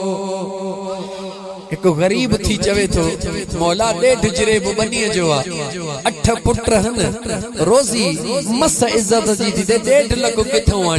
एक गरीब थी चवे तो मौला 1.5 जरेब बनीअ जो आ 8 पुट हन रोज़ी मस इज्जत जी थी 1.5 लख किथों आणी